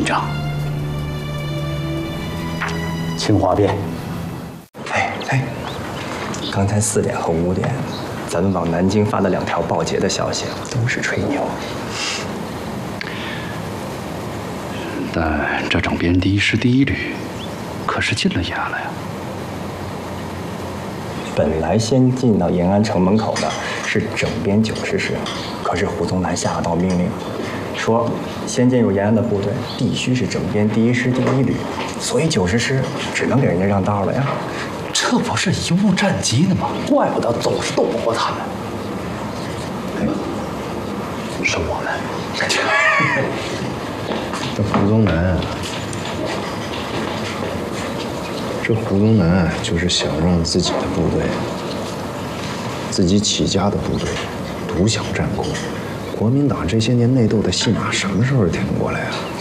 长。清华变。 哎，刚才4点和5点，咱们往南京发的2条报捷的消息都是吹牛。 但这整编第1师第1旅，可是进了延安了呀。 本来先进到延安城门口的是整编90师，可是胡宗南下了道命令，说先进入延安的部队必须是整编第1师第1旅，所以90师只能给人家让道了呀。 这不是贻误战机呢吗？怪不得总是斗不过他们。是我们。 这胡宗南，就是想让自己的部队，自己起家的部队，独享战功。国民党这些年内斗的戏码什么时候停过来啊？